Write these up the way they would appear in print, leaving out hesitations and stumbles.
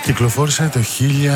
Κυκλοφόρησε το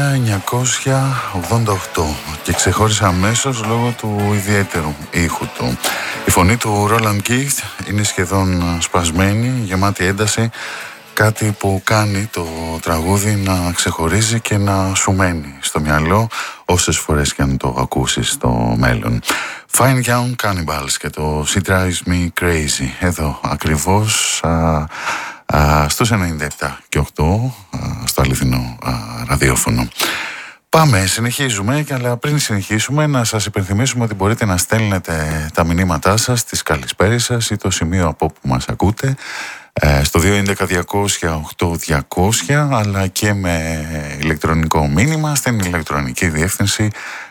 1988 και ξεχώρισε αμέσως λόγω του ιδιαίτερου ήχου του. Η φωνή του Roland Gift είναι σχεδόν σπασμένη, γεμάτη ένταση, κάτι που κάνει το τραγούδι να ξεχωρίζει και να σου μένει στο μυαλό όσες φορές και αν το ακούσεις στο μέλλον. Fine Young Cannibals και το She Drives Me Crazy, εδώ ακριβώς στους 97 και 8 στο αληθινό ραδιόφωνο. Πάμε, συνεχίζουμε, αλλά πριν συνεχίσουμε να σας υπενθυμίσουμε ότι μπορείτε να στέλνετε τα μηνύματά σας, τις καλησπέρες σας ή το σημείο από όπου μας ακούτε στο 211-200-8200, αλλά και με ηλεκτρονικό μήνυμα στην ηλεκτρονική διεύθυνση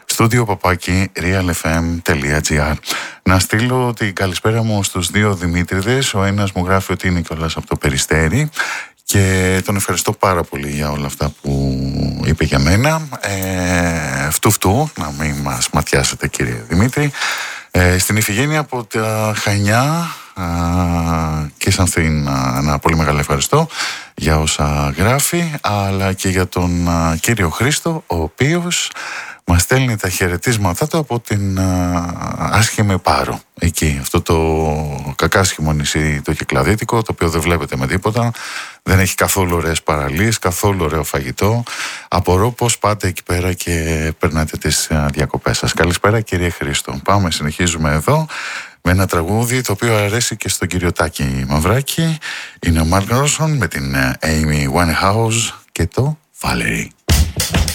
studio@realfm.gr. Να στείλω την καλησπέρα μου στους δύο Δημήτριδες. Ο ένας μου γράφει ότι είναι κιόλας από το Περιστέρι και τον ευχαριστώ πάρα πολύ για όλα αυτά που είπε για μένα. Φτου, να μην μας ματιάσετε κύριε Δημήτρη. Στην Ιφηγένεια από τα Χανιά και σαν αυτήν ένα πολύ μεγάλο ευχαριστώ για όσα γράφει, αλλά και για τον κύριο Χρήστο, ο οποίος μας στέλνει τα χαιρετίσματά του από την άσχημη Πάρο. Εκεί, αυτό το κακάσχημο νησί το Κυκλαδίτικο, το οποίο δεν βλέπετε με τίποτα, δεν έχει καθόλου ωραίες παραλίες, καθόλου ωραίο φαγητό. Απορώ πως πάτε εκεί πέρα και περνάτε τις διακοπές σας. Καλησπέρα κύριε Χρήστο. Πάμε, συνεχίζουμε εδώ με ένα τραγούδι το οποίο αρέσει και στον κύριο Τάκη Μαυράκη. Είναι ο Mark Ronson με την Amy Winehouse και το Valerie.